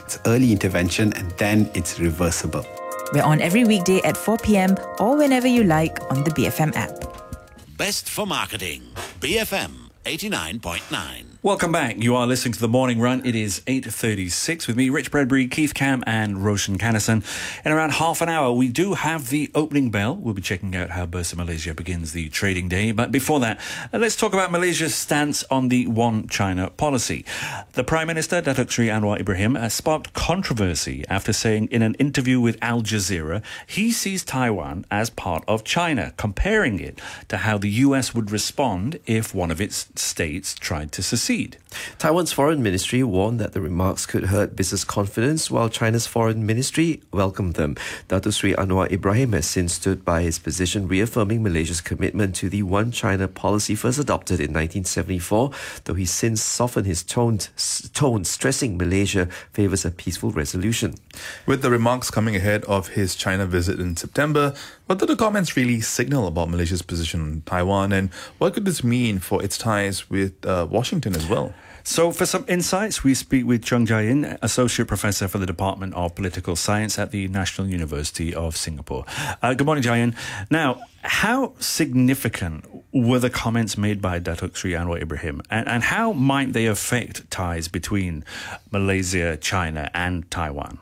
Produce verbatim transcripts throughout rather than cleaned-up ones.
It's early intervention and then it's reversible. We're on every weekday at four p.m. or whenever you like on the B F M app. Best for marketing. B F M eighty-nine point nine. Welcome back. You are listening to The Morning Run. It is eight thirty-six with me, Rich Bradbury, Keith Cam and Roshan Kannison. In around half an hour, we do have the opening bell. We'll be checking out how Bursa Malaysia begins the trading day. But before that, let's talk about Malaysia's stance on the One China policy. The Prime Minister, Datuk Seri Anwar Ibrahim, has sparked controversy after saying in an interview with Al Jazeera, he sees Taiwan as part of China, comparing it to how the U S would respond if one of its states tried to secede. Taiwan's foreign ministry warned that the remarks could hurt business confidence, while China's foreign ministry welcomed them. Datuk Seri Anwar Ibrahim has since stood by his position, reaffirming Malaysia's commitment to the One China policy first adopted in nineteen seventy-four, though he's since softened his tone, tone stressing Malaysia favours a peaceful resolution. With the remarks coming ahead of his China visit in September, what do the comments really signal about Malaysia's position on Taiwan, and what could this mean for its ties with uh, Washington as well? So for some insights, we speak with Chung Jia-yin, Associate Professor for the Department of Political Science at the National University of Singapore. Uh, good morning, Jia-yin. Now, how significant were the comments made by Datuk Seri Anwar Ibrahim, and, and how might they affect ties between Malaysia, China and Taiwan?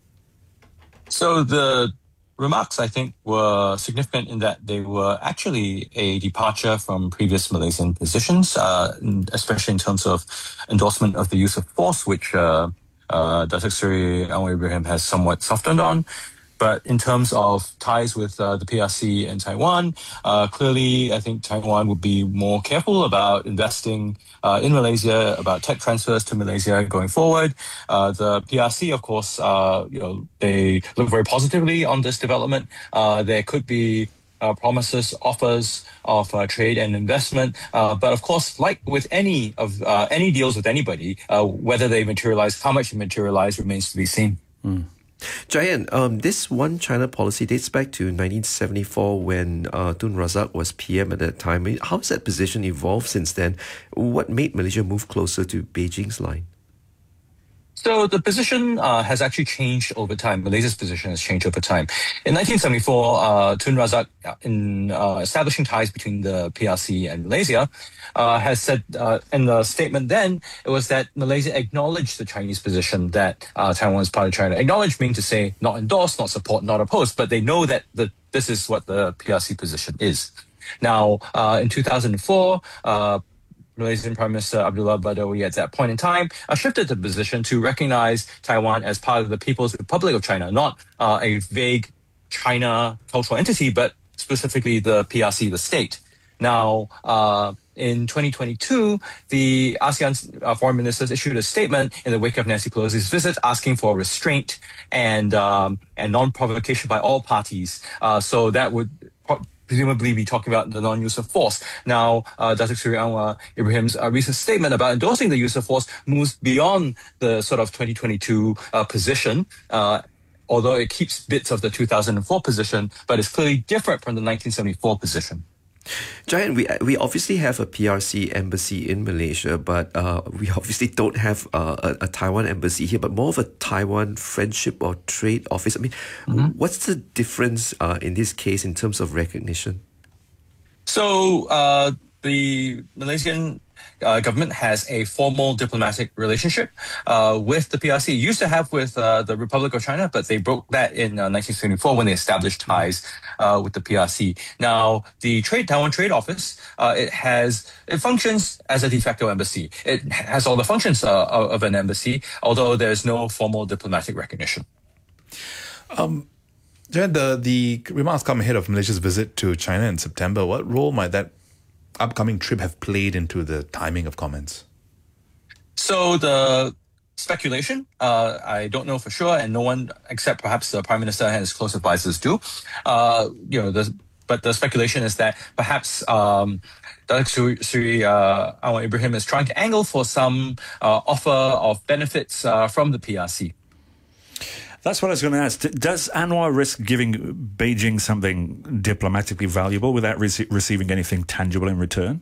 So the remarks, I think, were significant in that they were actually a departure from previous Malaysian positions, uh, especially in terms of endorsement of the use of force, which uh, uh, Datuk Seri Anwar Ibrahim has somewhat softened on. But in terms of ties with uh, the P R C and Taiwan, uh, clearly I think Taiwan would be more careful about investing uh, in Malaysia, about tech transfers to Malaysia going forward. Uh, the P R C, of course, uh, you know, they look very positively on this development. Uh, there could be Uh, promises, offers of uh, trade and investment. Uh, but of course, like with any of uh, any deals with anybody, uh, whether they materialize, how much they materialize remains to be seen. Mm. Jayan, um, this One China policy dates back to nineteen seventy-four when uh, Tun Razak was P M at that time. How has that position evolved since then? What made Malaysia move closer to Beijing's line? So the position uh, has actually changed over time. Malaysia's position has changed over time. In nineteen seventy-four, uh, Tun Razak, in uh, establishing ties between the P R C and Malaysia, uh, has said uh, in the statement then, it was that Malaysia acknowledged the Chinese position that uh, Taiwan is part of China. Acknowledge means to say not endorse, not support, not oppose, but they know that the, this is what the P R C position is. Now, uh, in two thousand four, uh, Malaysian Prime Minister Abdullah Badawi at that point in time uh, shifted the position to recognize Taiwan as part of the People's Republic of China, not uh, a vague China cultural entity, but specifically the P R C, the state. Now, uh, in twenty twenty-two, the ASEAN uh, foreign ministers issued a statement in the wake of Nancy Pelosi's visit asking for restraint and um, and non-provocation by all parties. Uh, so that would pro- presumably be talking about the non-use of force. Now, uh, Datuk Seri Anwar Ibrahim's uh, recent statement about endorsing the use of force moves beyond the sort of twenty twenty-two uh, position, uh, although it keeps bits of the two thousand four position, but it's clearly different from the nineteen seventy-four position. Giant, we we obviously have a P R C embassy in Malaysia, but uh, we obviously don't have uh, a, a Taiwan embassy here, but more of a Taiwan friendship or trade office. I mean, mm-hmm. what's the difference uh, in this case in terms of recognition? So uh, the Malaysian Uh, government has a formal diplomatic relationship uh, with the P R C. It used to have with uh, the Republic of China, but they broke that in uh, nineteen seventy-four when they established ties uh, with the P R C. Now, the Trade Taiwan Trade Office, uh, it has it functions as a de facto embassy. It has all the functions uh, of an embassy, although there's no formal diplomatic recognition. Um. The, the remarks come ahead of Malaysia's visit to China in September. What role might that upcoming trip have played into the timing of comments? So the speculation, uh, I don't know for sure, and no one except perhaps the Prime Minister and his close advisors do. Uh, you know, the, but the speculation is that perhaps um, Datuk Seri uh, Anwar Ibrahim is trying to angle for some uh, offer of benefits uh, from the P R C. That's what I was going to ask. Does Anwar risk giving Beijing something diplomatically valuable without re- receiving anything tangible in return?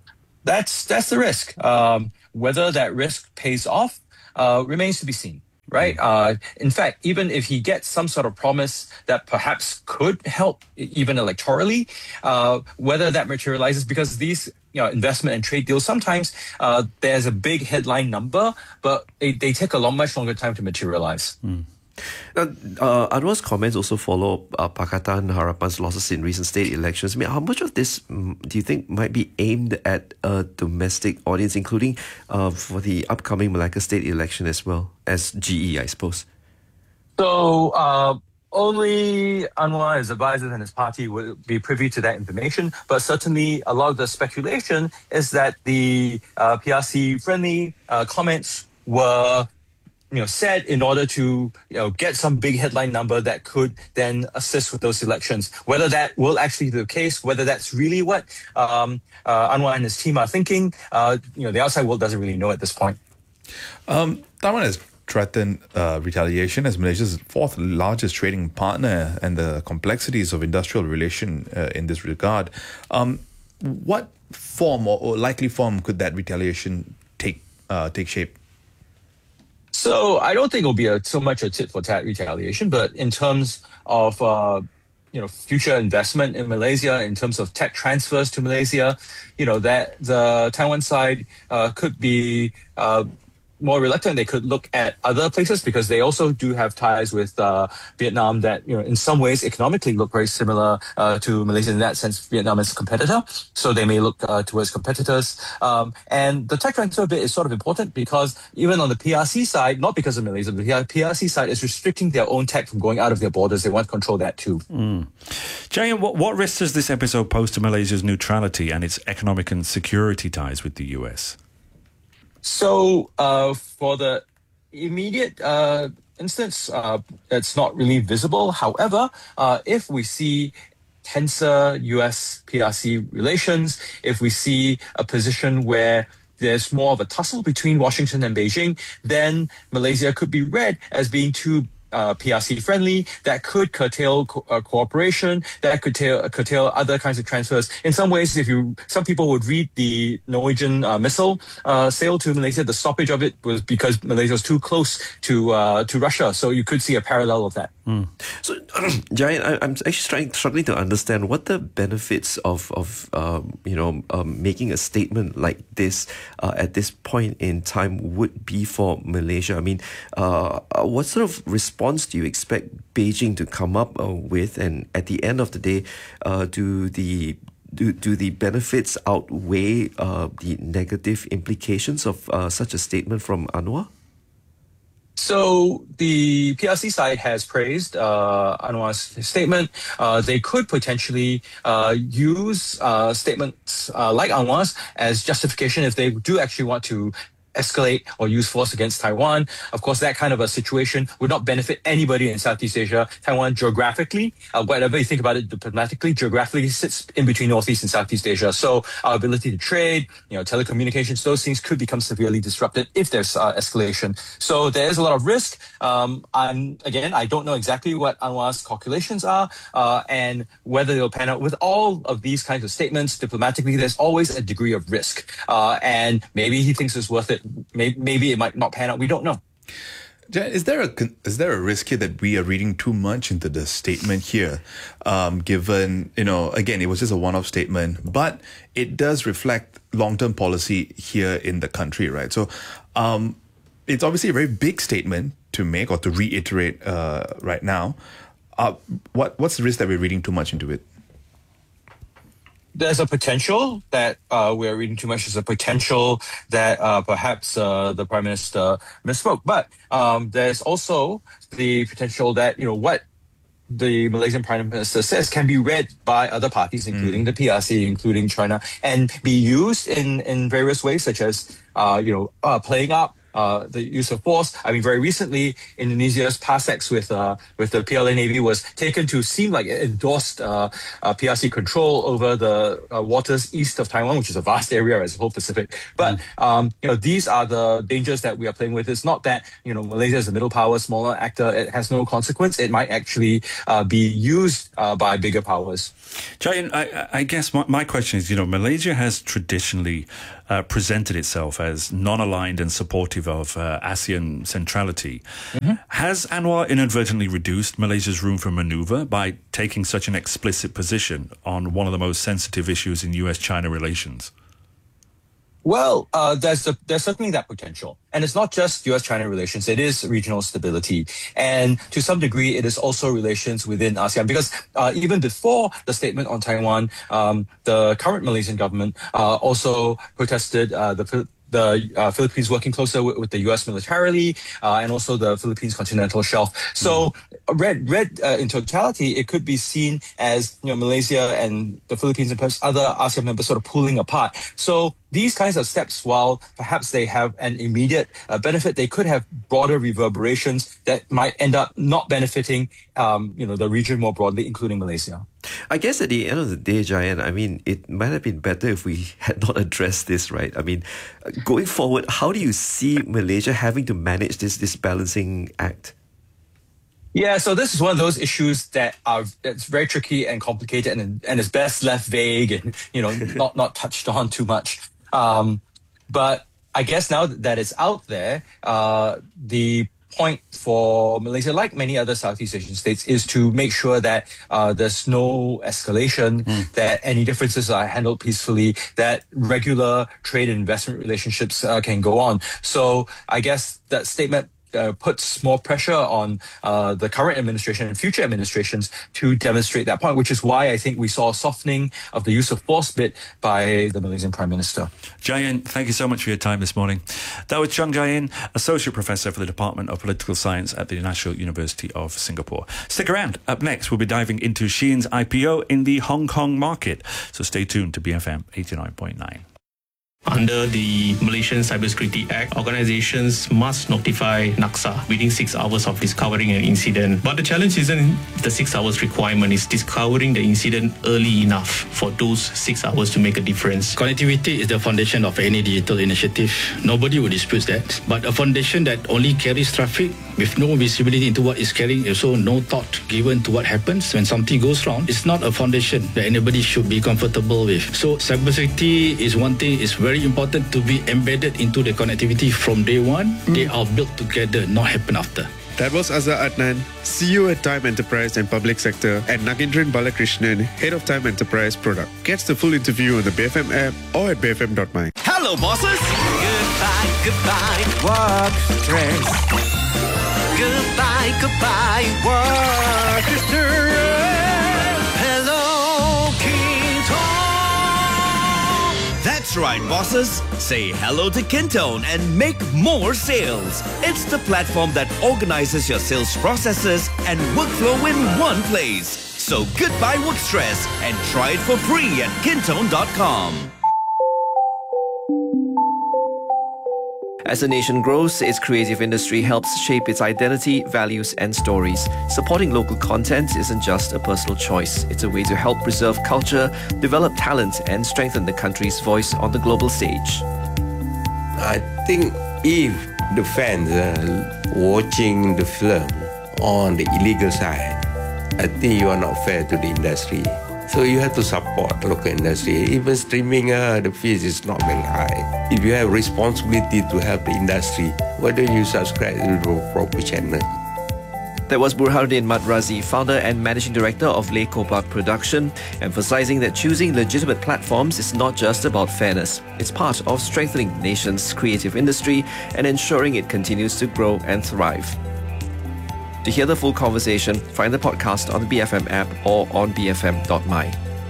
That's that's the risk. Um, whether that risk pays off uh, remains to be seen. right? Uh, in fact, even if he gets some sort of promise that perhaps could help even electorally, uh, whether that materializes, because these you know, investment and trade deals, sometimes uh, there's a big headline number, but they, they take a long, much longer time to materialize. Mm. Now, uh, Anwar's comments also follow uh, Pakatan Harapan's losses in recent state elections. I mean, how much of this um, do you think might be aimed at a domestic audience, including uh, for the upcoming Malacca state election as well as G E, I suppose? So, uh, only Anwar, his advisors, and his party would be privy to that information. But certainly, a lot of the speculation is that the uh, P R C-friendly uh, comments were, you know, said in order to, you know, get some big headline number that could then assist with those elections. Whether that will actually be the case, whether that's really what um, uh, Anwar and his team are thinking, uh, you know, the outside world doesn't really know at this point. Um, Taiwan has threatened uh, retaliation as Malaysia's fourth largest trading partner, and the complexities of industrial relation uh, in this regard. Um, what form or, or likely form could that retaliation take uh, take shape? So I don't think it'll be a, so much a tit for tat retaliation, but in terms of uh, you know future investment in Malaysia, in terms of tech transfers to Malaysia, you know that the Taiwan side uh, could be Uh, more reluctant. They could look at other places because they also do have ties with uh, Vietnam that, you know, in some ways economically look very similar uh, to Malaysia. In that sense, Vietnam is a competitor, so they may look uh, towards competitors. Um, and the tech transfer bit is sort of important because even on the P R C side, not because of Malaysia, but the P R C side is restricting their own tech from going out of their borders. They want to control that too. Mm. Jayan, what, what risks does this episode pose to Malaysia's neutrality and its economic and security ties with the U S? So uh, for the immediate uh, instance, uh, it's not really visible. However, uh, if we see tenser U S P R C relations, if we see a position where there's more of a tussle between Washington and Beijing, then Malaysia could be read as being too Uh, P R C friendly, that could curtail co- uh, cooperation, that could curtail, curtail other kinds of transfers. In some ways, if you, some people would read the Norwegian uh, missile uh, sale to Malaysia, the stoppage of it was because Malaysia was too close to uh, to Russia. So you could see a parallel of that. Mm. So, Jayan, I, I'm actually trying, struggling to understand what the benefits of of um, you know um, making a statement like this uh, at this point in time would be for Malaysia. I mean, uh, what sort of response do you expect Beijing to come up uh, with, and at the end of the day, uh, do the do, do the benefits outweigh uh, the negative implications of uh, such a statement from Anwar? So the P R C side has praised uh, Anwar's statement. Uh, they could potentially uh, use uh, statements uh, like Anwar's as justification if they do actually want to escalate or use force against Taiwan. Of course, that kind of a situation would not benefit anybody in Southeast Asia. Taiwan geographically, uh, whatever you think about it diplomatically, geographically sits in between Northeast and Southeast Asia. So our ability to trade, you know, telecommunications, those things could become severely disrupted if there's uh, escalation. So there is a lot of risk. Um, I'm, again, I don't know exactly what Anwar's calculations are uh, and whether they'll pan out. With all of these kinds of statements diplomatically, there's always a degree of risk. Uh, and maybe he thinks it's worth it. Maybe, maybe it might not pan out. We don't know. Is there a is there a risk here that we are reading too much into the statement here? Um, given, you know, again, it was just a one-off statement, but it does reflect long-term policy here in the country, right? So, um, it's obviously a very big statement to make or to reiterate uh, right now. Uh, what what's the risk that we're reading too much into it? There's a potential that uh, we're reading too much. There's a potential that uh, perhaps uh, the Prime Minister misspoke. But um, there's also the potential that, you know, what the Malaysian Prime Minister says can be read by other parties, including mm. the P R C, including China, and be used in, in various ways, such as, uh, you know, uh, playing up Uh, the use of force. I mean, very recently, Indonesia's PASEX with uh, with the P L A Navy was taken to seem like it endorsed uh, uh, P R C control over the uh, waters east of Taiwan, which is a vast area as the whole Pacific. But mm. um, you know, these are the dangers that we are playing with. It's not that, you know, Malaysia is a middle power, smaller actor. It has no consequence. It might actually uh, be used uh, by bigger powers. Jayan, I, I guess my, my question is, you know, Malaysia has traditionally uh, presented itself as non-aligned and supportive indicative of uh, ASEAN centrality. Mm-hmm. Has Anwar inadvertently reduced Malaysia's room for manoeuvre by taking such an explicit position on one of the most sensitive issues in U S China relations? Well, uh, there's a, there's certainly that potential. And it's not just U S China relations, it is regional stability. And to some degree, it is also relations within ASEAN. Because uh, even before the statement on Taiwan, um, the current Malaysian government uh, also protested uh, the the uh, Philippines working closer with, with the U S militarily, uh, and also the Philippines continental shelf. So, mm. read read uh, in totality, it could be seen as, you know, Malaysia and the Philippines and perhaps other ASEAN members sort of pulling apart. So these kinds of steps, while perhaps they have an immediate uh, benefit, they could have broader reverberations that might end up not benefiting, um, you know, the region more broadly, including Malaysia. I guess at the end of the day, Jayan, I mean, it might have been better if we had not addressed this, right? I mean, going forward, how do you see Malaysia having to manage this, this balancing act? Yeah, so this is one of those issues that are that's very tricky and complicated, and and is best left vague and, you know, not not touched on too much. Um, but I guess now that it's out there, uh, the point for Malaysia, like many other Southeast Asian states, is to make sure that uh, there's no escalation, mm. that any differences are handled peacefully, that regular trade and investment relationships uh, can go on. So I guess that statement Uh, puts more pressure on uh, the current administration and future administrations to demonstrate that point, which is why I think we saw a softening of the use of force bit by the Malaysian Prime Minister. Jayan, thank you so much for your time this morning. That was Chung Jayan, Associate Professor for the Department of Political Science at the National University of Singapore. Stick around. Up next, we'll be diving into Shein's I P O in the Hong Kong market. So stay tuned to B F M eighty-nine point nine. Under the Malaysian Cybersecurity Act, organizations must notify NACSA within six hours of discovering an incident. But the challenge isn't the six hours requirement, it's discovering the incident early enough for those six hours to make a difference. Connectivity is the foundation of any digital initiative. Nobody would dispute that. But a foundation that only carries traffic with no visibility into what is carrying, also no thought given to what happens when something goes wrong, it's not a foundation that anybody should be comfortable with. So cybersecurity is one thing, it's very important to be embedded into the connectivity from day one. Mm. They are built together, not happen after. That was Azhar Adnan, C E O at Time Enterprise and Public Sector, and Nagindran Balakrishnan, Head of Time Enterprise Product. Catch the full interview on the B F M app or at b f m dot my. Hello, bosses! Goodbye, goodbye, work stress. Goodbye, goodbye, work stress. Hello, Keaton. That's right, bosses. Say hello to Kintone and make more sales. It's the platform that organizes your sales processes and workflow in one place. So goodbye work stress and try it for free at kintone dot com. As the nation grows, its creative industry helps shape its identity, values, and stories. Supporting local content isn't just a personal choice. It's a way to help preserve culture, develop talent, and strengthen the country's voice on the global stage. I think if the fans are watching the film on the illegal side, I think you are not fair to the industry. So you have to support local industry. Even streaming, uh, the fees is not very high. If you have responsibility to help the industry, why don't you subscribe to the proper channel? That was Burhanuddin Madrazi, founder and managing director of Le Kopak Production, emphasizing that choosing legitimate platforms is not just about fairness. It's part of strengthening the nation's creative industry and ensuring it continues to grow and thrive. To hear the full conversation, find the podcast on the B F M app or on b f m dot my.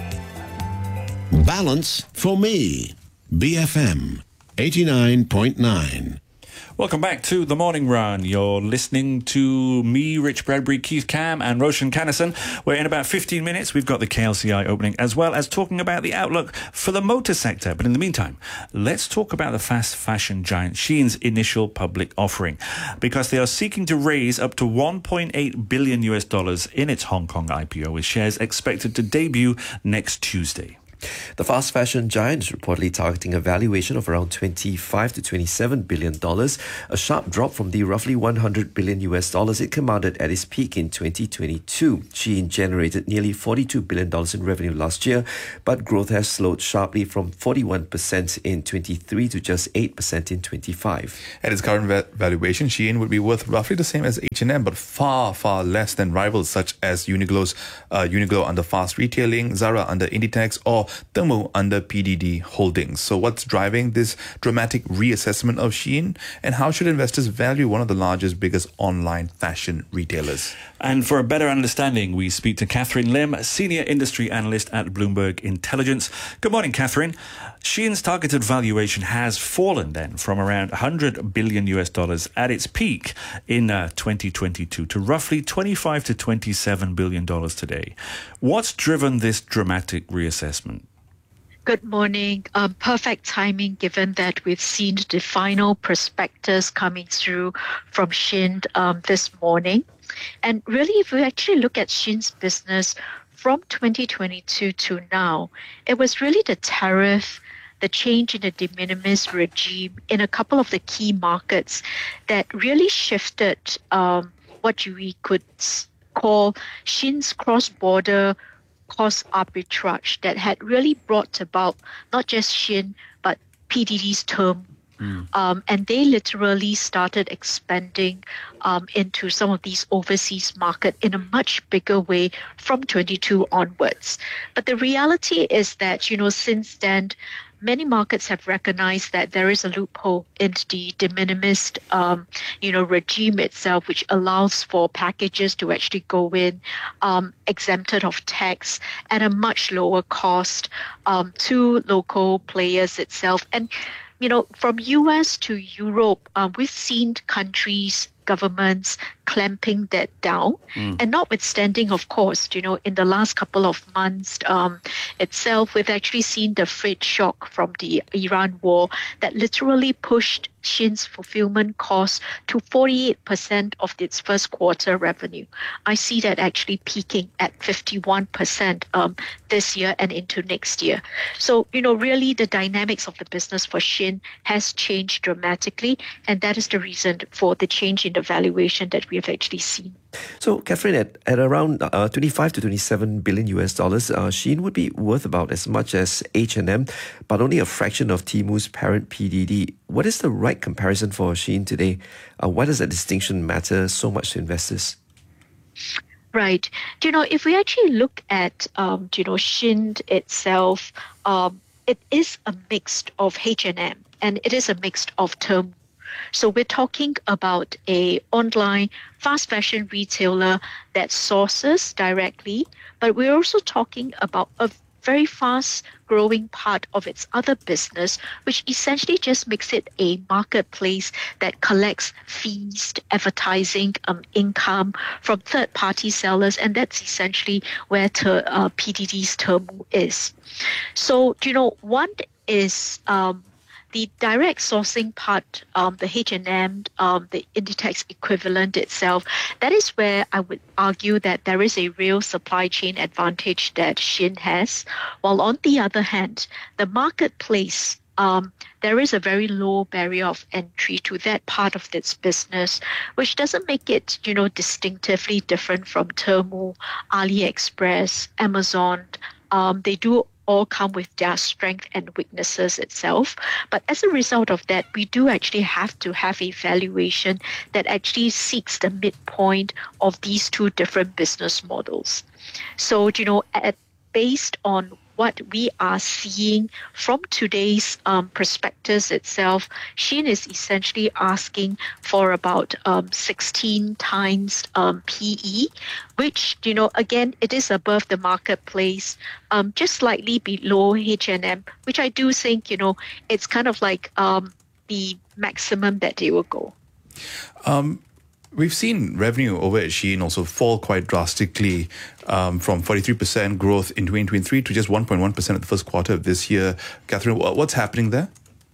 Balance for me. B F M eighty-nine point nine. Welcome back to The Morning Run. You're listening to me, Rich Bradbury, Keith Cam and Roshan Kannison. We're in about fifteen minutes. We've got the K L C I opening as well as talking about the outlook for the motor sector. But in the meantime, let's talk about the fast fashion giant Shein's initial public offering, because they are seeking to raise up to one point eight billion US dollars in its Hong Kong I P O, with shares expected to debut next Tuesday. The fast fashion giant is reportedly targeting a valuation of around twenty-five to twenty-seven billion dollars, a sharp drop from the roughly one hundred billion U S dollars it commanded at its peak in twenty twenty-two. Shein generated nearly forty-two billion dollars in revenue last year, but growth has slowed sharply from forty-one percent in twenty-three to just eight percent in twenty-five. At its current va- valuation, Shein would be worth roughly the same as H and M, but far, far less than rivals such as Uniqlo's uh, Uniqlo under Fast Retailing, Zara under Inditex, or Temu under P D D Holdings. So what's driving this dramatic reassessment of Shein, and how should investors value one of the largest, biggest online fashion retailers? And for a better understanding, we speak to Catherine Lim, Senior Industry Analyst at Bloomberg Intelligence. Good morning, Catherine. Shein's targeted valuation has fallen then from around one hundred billion U S dollars at its peak in uh, twenty twenty-two to roughly twenty-five to twenty-seven billion dollars today. What's driven this dramatic reassessment? Good morning. Um, perfect timing given that we've seen the final prospectus coming through from Shein um, this morning. And really, if we actually look at Shein's business from twenty twenty-two to now, it was really the tariff, the change in the de minimis regime in a couple of the key markets that really shifted um, what we could call Shein's cross-border cost arbitrage that had really brought about not just Shein, but P D D's term. Mm. Um, and they literally started expanding um, into some of these overseas markets in a much bigger way from twenty-two onwards. But the reality is that, you know, since then, many markets have recognized that there is a loophole in the de minimis, um, you know, regime itself, which allows for packages to actually go in um, exempted of tax at a much lower cost um, to local players itself. And, you know, from U S to Europe, uh, we've seen countries, governments clamping that down. Mm. And notwithstanding, of course, you know, in the last couple of months um, itself, we've actually seen the freight shock from the Iran war that literally pushed Shein's fulfillment costs to forty-eight percent of its first quarter revenue. I see that actually peaking at fifty-one percent um, this year and into next year. So, you know, really the dynamics of the business for Shein has changed dramatically, and that is the reason for the change in the valuation that we have actually seen. So, Catherine, at, at around uh, twenty-five to twenty-seven billion U S dollars, uh, Shein would be worth about as much as H and M, but only a fraction of Temu's parent P D D. What is the right comparison for Shein today? Uh, why does that distinction matter so much to investors? Right. You know, if we actually look at, um, you know, Shein itself, um, it is a mix of H and M and it is a mix of Temu. So we're talking about a online fast fashion retailer that sources directly, but we're also talking about a very fast growing part of its other business, which essentially just makes it a marketplace that collects fees, advertising um, income from third-party sellers, and that's essentially where ter, uh, P D D's Temu is. So, you know, one is um, the direct sourcing part, um, the H and M, um, the Inditex equivalent itself, that is where I would argue that there is a real supply chain advantage that Shein has. While on the other hand, the marketplace, um, there is a very low barrier of entry to that part of its business, which doesn't make it, you know, distinctively different from Temu, AliExpress, Amazon. Um, they do all come with their strength and weaknesses itself. But as a result of that, we do actually have to have a valuation that actually seeks the midpoint of these two different business models. So, you know, at, based on what we are seeing from today's um, prospectus itself, Shein is essentially asking for about um, sixteen times um, P E, which, you know, again, it is above the marketplace, um, just slightly below H and M, which I do think, you know, it's kind of like um, the maximum that they will go. Um, We've seen revenue over at Shein also fall quite drastically um, from forty-three percent growth in twenty twenty-three to just one point one percent at the first quarter of this year. Catherine, what's happening there?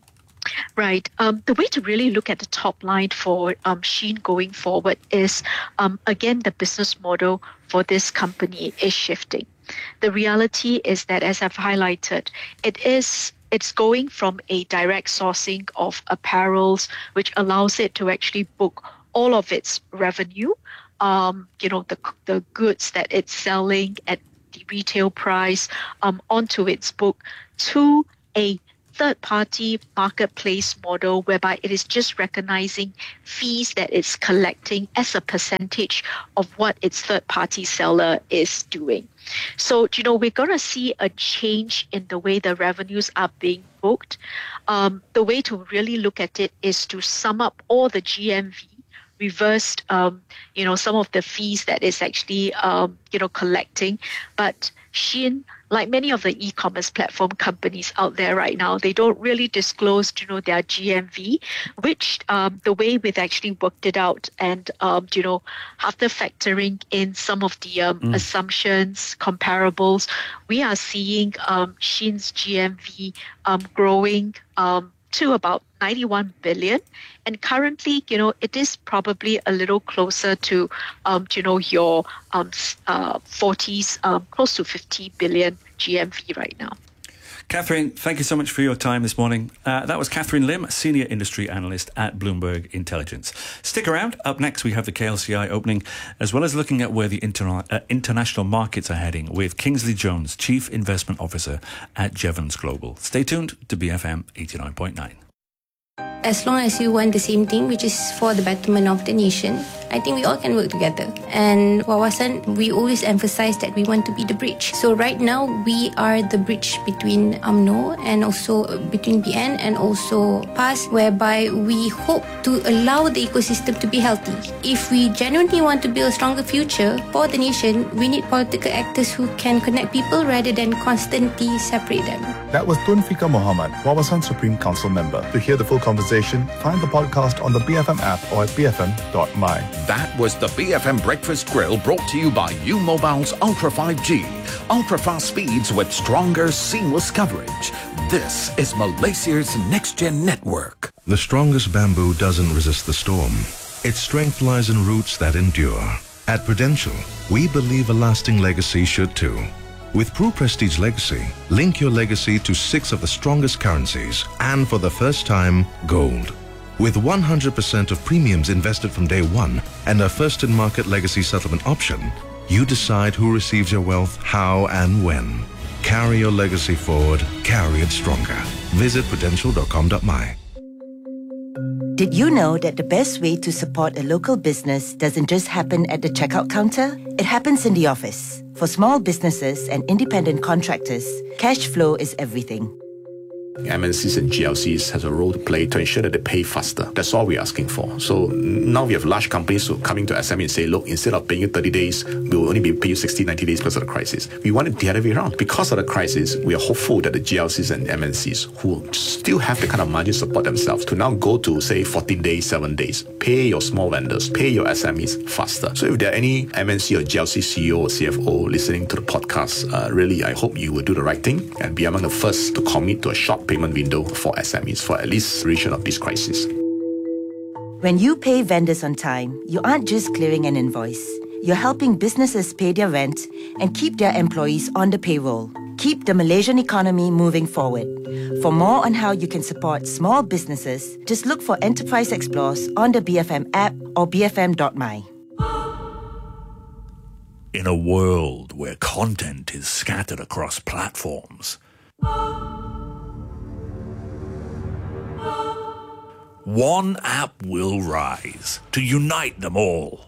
Right. Um, the way to really look at the top line for um, Shein going forward is, um, again, the business model for this company is shifting. the reality is that, as I've highlighted, it is it's going from a direct sourcing of apparels, which allows it to actually book all of its revenue, um, you know, the the goods that it's selling at the retail price um, onto its book, to a third-party marketplace model whereby it is just recognizing fees that it's collecting as a percentage of what its third-party seller is doing. So, you know, we're going to see a change in the way the revenues are being booked. Um, the way to really look at it is to sum up all the G M V, reversed, um, you know, some of the fees that it's actually, um, you know, collecting. But Shein, like many of the e-commerce platform companies out there right now, they don't really disclose, you know, their G M V, which um, the way we've actually worked it out, and um, you know, after factoring in some of the um, mm. assumptions, comparables, we are seeing um, Shein's G M V um, growing um, to about ninety-one billion, and currently, you know, it is probably a little closer to, um, you know, your um, uh, forties, um, close to fifty billion G M V right now. Catherine, thank you so much for your time this morning. Uh, that was Catherine Lim, Senior Industry Analyst at Bloomberg Intelligence. Stick around. Up next, we have the K L C I opening, as well as looking at where the interna- uh, international markets are heading with Kingsley Jones, Chief Investment Officer at Jevons Global. Stay tuned to B F M eighty-nine point nine. As long as you want the same thing, which is for the betterment of the nation, I think we all can work together. And Wawasan, we always emphasize that we want to be the bridge. So right now, we are the bridge between U M N O and also between B N and also P A S, whereby we hope to allow the ecosystem to be healthy. If we genuinely want to build a stronger future for the nation, we need political actors who can connect people rather than constantly separate them. That was Tun Fika Mohammed, Wawasan Supreme Council member. To hear the full conversation, find the podcast on the B F M app or at b f m dot m y. That was the B F M Breakfast Grill, brought to you by U Mobile's Ultra five G. Ultra-fast speeds with stronger, seamless coverage. This is Malaysia's next-gen network. The strongest bamboo doesn't resist the storm. Its strength lies in roots that endure. At Prudential, we believe a lasting legacy should too. With Pru Prestige Legacy, link your legacy to six of the strongest currencies and, for the first time, gold. With one hundred percent of premiums invested from day one and a first-in-market legacy settlement option, you decide who receives your wealth, how and when. Carry your legacy forward, carry it stronger. Visit prudential dot com dot m y. Did you know that the best way to support a local business doesn't just happen at the checkout counter? It happens in the office. For small businesses and independent contractors, cash flow is everything. M N Cs and G L Cs has a role to play to ensure that they pay faster. That's all we're asking for. So now we have large companies who are coming to S M E and say, look, instead of paying you thirty days, we'll only be paying you sixty, ninety days because of the crisis. We want it the other way around. Because of the crisis, we are hopeful that the G L Cs and M N Cs who still have the kind of margin support themselves to now go to, say, fourteen days, seven days. Pay your small vendors, pay your S M Es faster. So if there are any M N C or G L C C E O or C F O listening to the podcast, uh, really, I hope you will do the right thing and be among the first to commit to a short payment window for S M Es for at least the duration of this crisis. When you pay vendors on time, you aren't just clearing an invoice. You're helping businesses pay their rent and keep their employees on the payroll. Keep the Malaysian economy moving forward. For more on how you can support small businesses, just look for Enterprise Explores on the B F M app or b f m dot m y. In a world where content is scattered across platforms, one app will rise to unite them all.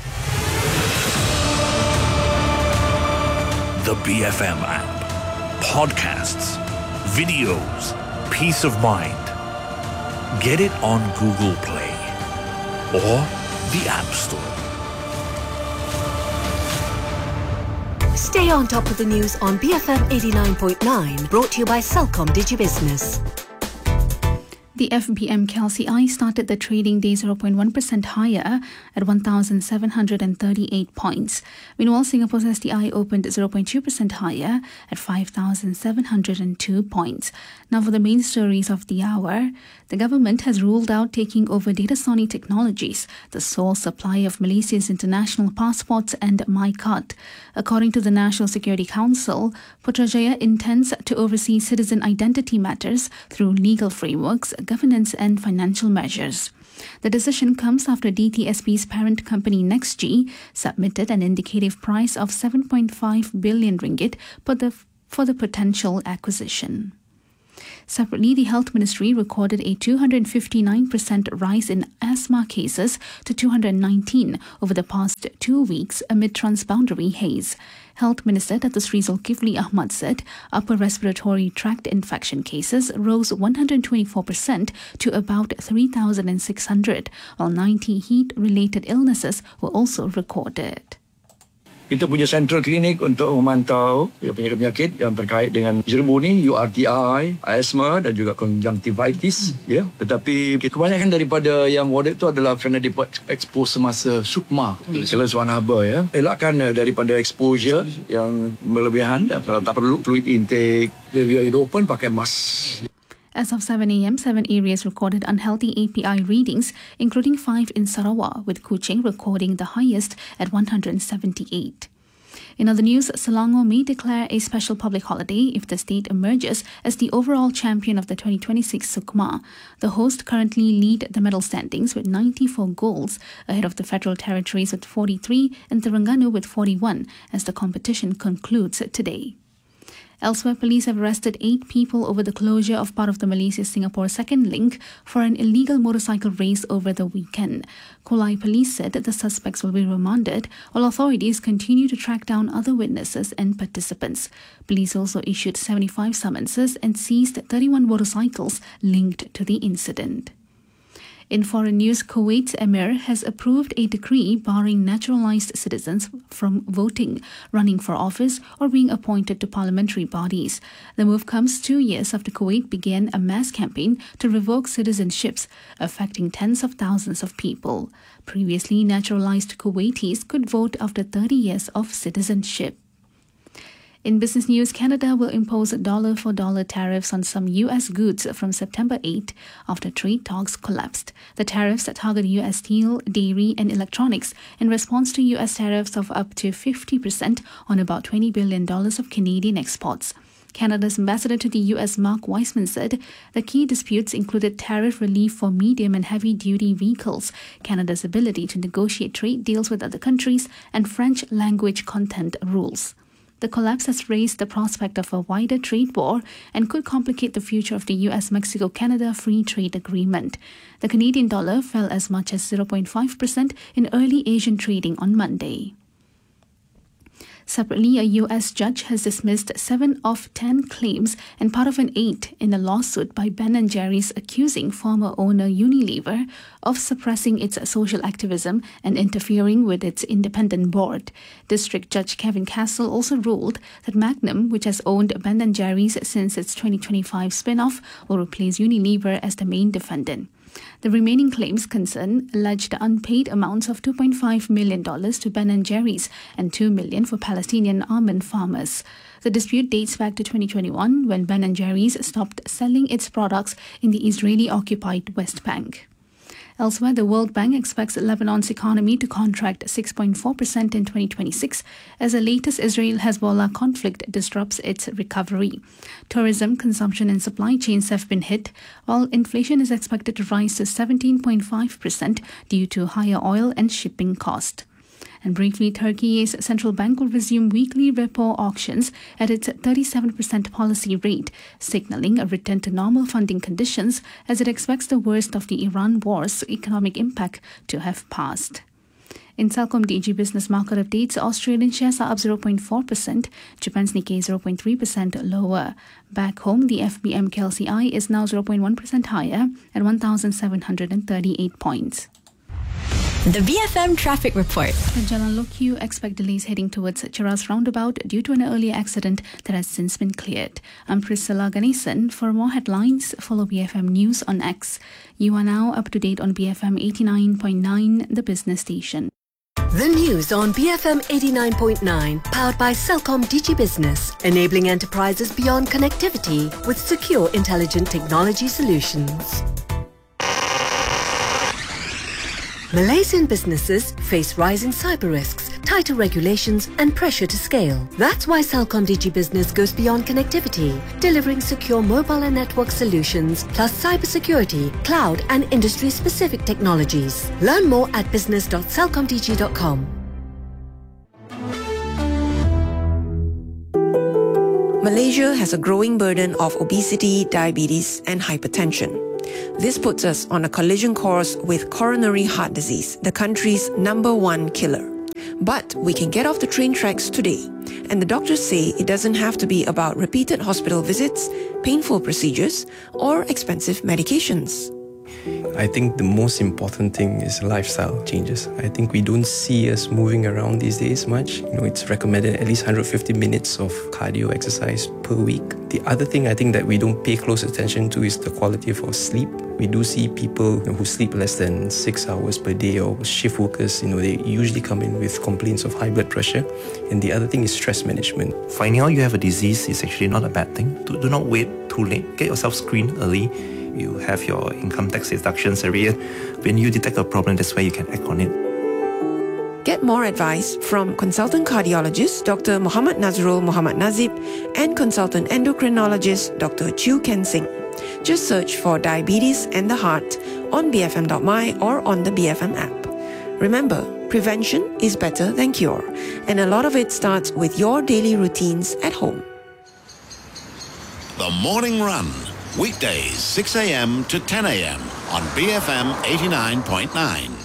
The B F M app. Podcasts, videos, peace of mind. Get it on Google Play or the App Store. Stay on top of the news on B F M eighty-nine point nine, brought to you by Celcom DigiBusiness. The F B M K L C I started the trading day zero point one percent higher at one thousand seven hundred thirty-eight points. Meanwhile, Singapore's S T I opened zero point two percent higher at five thousand seven hundred two points. Now for the main stories of the hour, the government has ruled out taking over Datasonic Technologies, the sole supplier of Malaysia's international passports and MyCard. According to the National Security Council, Putrajaya intends to oversee citizen identity matters through legal frameworks, governance and financial measures. The decision comes after D T S P's parent company NextG submitted an indicative price of seven point five billion ringgit for the, for the potential acquisition. Separately, the Health Ministry recorded a two hundred fifty-nine percent rise in asthma cases to two hundred nineteen over the past two weeks amid transboundary haze. Health Minister Datuk Sri Zulkifli Ahmad said upper respiratory tract infection cases rose one hundred twenty-four percent to about three thousand six hundred, while ninety heat-related illnesses were also recorded. Kita punya central clinic untuk memantau penyakit-penyakit yang terkait dengan pneumonia, U R T I, asma dan juga conjunctivitis. Hmm. Ya. Tetapi kebanyakan daripada yang warded itu adalah kerana dia expose semasa sukma, hmm. selesai haba ya. Elakkan daripada exposure yang berlebihan. Kalau tak perlu fluid intake, dia open pakai mask. As of seven a.m., seven areas recorded unhealthy A P I readings, including five in Sarawak, with Kuching recording the highest at one hundred seventy-eight. In other news, Selangor may declare a special public holiday if the state emerges as the overall champion of the twenty twenty-six Sukma. The host currently lead the medal standings with ninety-four goals, ahead of the Federal Territories with forty-three and Terengganu with forty-one, as the competition concludes today. Elsewhere, police have arrested eight people over the closure of part of the Malaysia-Singapore second link for an illegal motorcycle race over the weekend. Kolai police said that the suspects will be remanded, while authorities continue to track down other witnesses and participants. Police also issued seventy-five summonses and seized thirty-one motorcycles linked to the incident. In foreign news, Kuwait's Emir has approved a decree barring naturalized citizens from voting, running for office, or being appointed to parliamentary bodies. The move comes two years after Kuwait began a mass campaign to revoke citizenships, affecting tens of thousands of people. Previously, naturalized Kuwaitis could vote after thirty years of citizenship. In business news, Canada will impose dollar-for-dollar tariffs on some U S goods from September eighth after trade talks collapsed. The tariffs target U S steel, dairy and electronics in response to U S tariffs of up to fifty percent on about twenty billion dollars of Canadian exports. Canada's ambassador to the U S, Mark Weissman, said the key disputes included tariff relief for medium and heavy-duty vehicles, Canada's ability to negotiate trade deals with other countries, and French language content rules. The collapse has raised the prospect of a wider trade war and could complicate the future of the U S Mexico Canada Free Trade Agreement. The Canadian dollar fell as much as zero point five percent in early Asian trading on Monday. Separately, a U S judge has dismissed seven of ten claims and part of an eight in a lawsuit by Ben and Jerry's accusing former owner Unilever of suppressing its social activism and interfering with its independent board. District Judge Kevin Castle also ruled that Magnum, which has owned Ben and Jerry's since its twenty twenty-five spin-off, will replace Unilever as the main defendant. The remaining claims concern alleged unpaid amounts of two point five million dollars to Ben and Jerry's and two million dollars for Palestinian almond farmers. The dispute dates back to twenty twenty-one, when Ben and Jerry's stopped selling its products in the Israeli-occupied West Bank. Elsewhere, the World Bank expects Lebanon's economy to contract six point four percent in twenty twenty-six as the latest Israel-Hezbollah conflict disrupts its recovery. Tourism, consumption and supply chains have been hit, while inflation is expected to rise to seventeen point five percent due to higher oil and shipping cost. And briefly, Turkey's central bank will resume weekly repo auctions at its thirty-seven percent policy rate, signaling a return to normal funding conditions as it expects the worst of the Iran war's economic impact to have passed. In Celcom D G Business Market Updates, Australian shares are up zero point four percent, Japan's Nikkei zero point three percent lower. Back home, the F B M K L C I is now zero point one percent higher at one thousand seven hundred thirty-eight points. The B F M Traffic Report. The Jalan Lokyu expect delays heading towards Cheras roundabout due to an earlier accident that has since been cleared. I'm Priscilla Ganesan. For more headlines, follow B F M News on X. You are now up to date on B F M eighty-nine point nine, the business station. The news on B F M eighty-nine point nine, powered by Celcom Digi Business, enabling enterprises beyond connectivity with secure, intelligent technology solutions. Malaysian businesses face rising cyber risks, tighter regulations and pressure to scale. That's why Celcom Digi Business goes beyond connectivity, delivering secure mobile and network solutions, plus cybersecurity, cloud and industry-specific technologies. Learn more at business dot celcom digi dot com. Malaysia has a growing burden of obesity, diabetes and hypertension. This puts us on a collision course with coronary heart disease, the country's number one killer. But we can get off the train tracks today, and the doctors say it doesn't have to be about repeated hospital visits, painful procedures, or expensive medications. I think the most important thing is lifestyle changes. I think we don't see us moving around these days much. You know, it's recommended at least one hundred fifty minutes of cardio exercise per week. The other thing I think that we don't pay close attention to is the quality of our sleep. We do see people, you know, who sleep less than six hours per day, or shift workers, you know, they usually come in with complaints of high blood pressure. And the other thing is stress management. Finding out you have a disease is actually not a bad thing. Do, do not wait too late. Get yourself screened early. You have your income tax deductions every year. When you detect a problem, that's where you can act on it. Get more advice from consultant cardiologist Doctor Muhammad Nazrul Muhammad Nazib and consultant endocrinologist Doctor Chew Ken Singh. Just search for Diabetes and the Heart on b f m dot m y or on the B F M app. Remember, prevention is better than cure, and a lot of it starts with your daily routines at home. The Morning Run, weekdays six a.m. to ten a.m. on B F M eighty-nine point nine.